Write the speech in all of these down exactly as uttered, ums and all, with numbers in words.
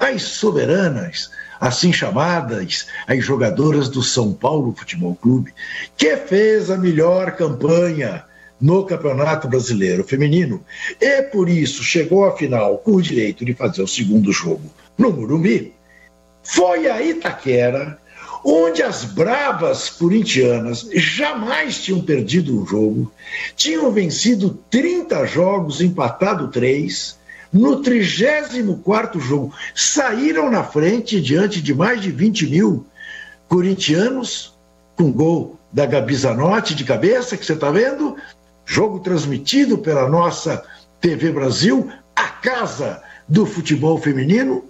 as soberanas, assim chamadas, as jogadoras do São Paulo Futebol Clube, que fez a melhor campanha no Campeonato Brasileiro Feminino e, por isso, chegou à final com o direito de fazer o segundo jogo no Morumbi, foi a Itaquera, onde as bravas corintianas jamais tinham perdido um jogo, tinham vencido trinta jogos, empatado três, no trigésimo quarto jogo saíram na frente diante de mais de vinte mil corintianos, com gol da Gabi Zanotti de cabeça, que você está vendo, jogo transmitido pela nossa T V Brasil, a casa do futebol feminino.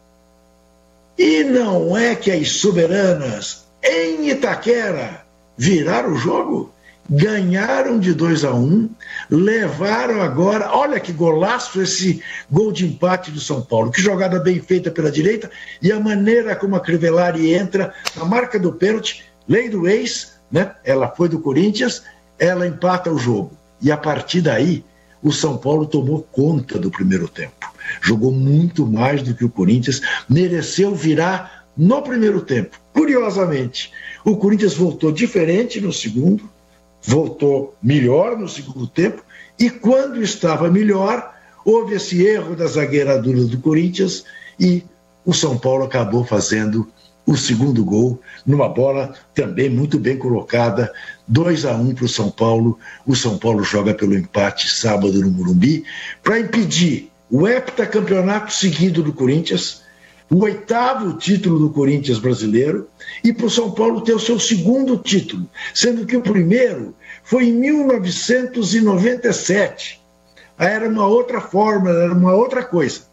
E não é que as soberanas em Itaquera viraram o jogo? Ganharam de dois a um, levaram agora, olha que golaço esse gol de empate do São Paulo, que jogada bem feita pela direita, e a maneira como a Crivellari entra na marca do pênalti, lei do ex, né? Ela foi do Corinthians, ela empata o jogo. E a partir daí, o São Paulo tomou conta do primeiro tempo. Jogou muito mais do que o Corinthians, mereceu virar no primeiro tempo. Curiosamente, o Corinthians voltou diferente no segundo, voltou melhor no segundo tempo, e quando estava melhor, houve esse erro da zagueiradura do Corinthians e o São Paulo acabou fazendo o segundo gol, numa bola também muito bem colocada, dois a um para o São Paulo. O São Paulo joga pelo empate sábado no Morumbi, para impedir o heptacampeonato seguido do Corinthians, o oitavo título do Corinthians brasileiro, e para o São Paulo ter o seu segundo título, sendo que o primeiro foi em mil novecentos e noventa e sete. Era uma outra forma, era uma outra coisa.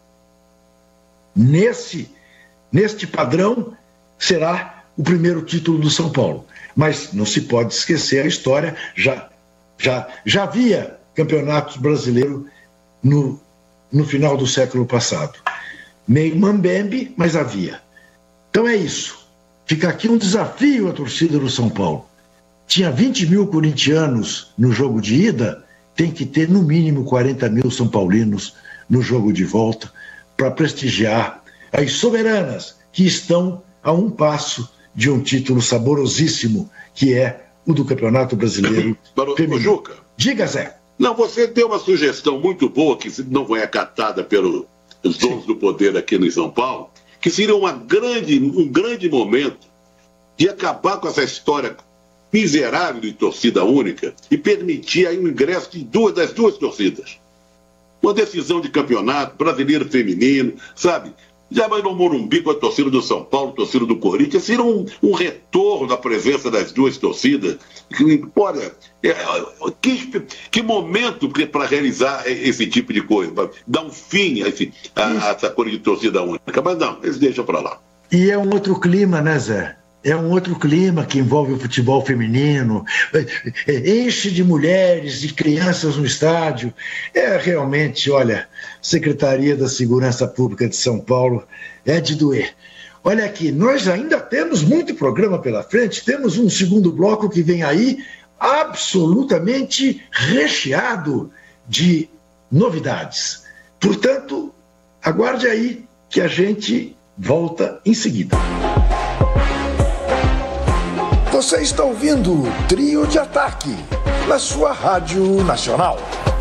Nesse, neste padrão, será o primeiro título do São Paulo. Mas não se pode esquecer a história, já, já, já havia campeonatos brasileiros no, no final do século passado. Meio mambembe, mas havia. Então é isso. Fica aqui um desafio à torcida do São Paulo. Tinha vinte mil corintianos no jogo de ida, tem que ter no mínimo quarenta mil são paulinos no jogo de volta para prestigiar as soberanas que estão a um passo de um título saborosíssimo, que é o do Campeonato Brasileiro Feminino. Juca, diga, Zé. Não, você deu uma sugestão muito boa, que não foi acatada pelos donos do poder aqui no São Paulo, que seria uma grande, um grande momento de acabar com essa história miserável de torcida única e permitir aí o ingresso de duas, das duas torcidas. Uma decisão de campeonato brasileiro feminino, sabe? Já vai no Morumbi com a torcida do São Paulo, torcida do Corinthians, seria um, um retorno da presença das duas torcidas. Olha, é, que, que momento para realizar esse tipo de coisa, para dar um fim a, esse, a, a essa coisa de torcida única. Mas não, eles deixam para lá. E é um outro clima, né, Zé? É um outro clima que envolve o futebol feminino, enche de mulheres, de crianças no estádio. É realmente, olha, Secretaria da Segurança Pública de São Paulo é de doer. Olha aqui, nós ainda temos muito programa pela frente, temos um segundo bloco que vem aí absolutamente recheado de novidades. Portanto, aguarde aí que a gente volta em seguida. Você está ouvindo o Trio de Ataque, na sua Rádio Nacional.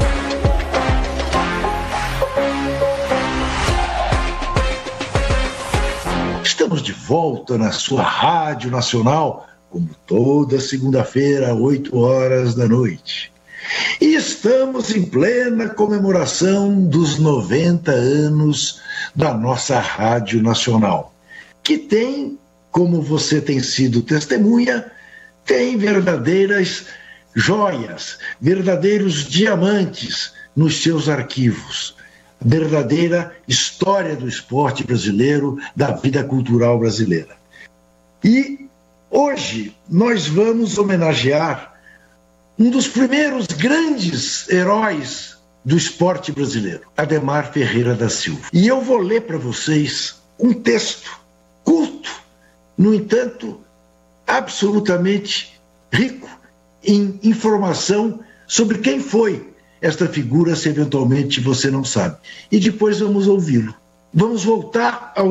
Estamos de volta na sua Rádio Nacional, como toda segunda-feira, oito horas da noite. E estamos em plena comemoração dos noventa anos da nossa Rádio Nacional, que tem, como você tem sido testemunha, tem verdadeiras joias, verdadeiros diamantes nos seus arquivos. Verdadeira história do esporte brasileiro, da vida cultural brasileira. E hoje nós vamos homenagear um dos primeiros grandes heróis do esporte brasileiro, Adhemar Ferreira da Silva. E eu vou ler para vocês um texto curto, no entanto, absolutamente rico em informação sobre quem foi esta figura, se eventualmente você não sabe. E depois vamos ouvi-lo. Vamos voltar ao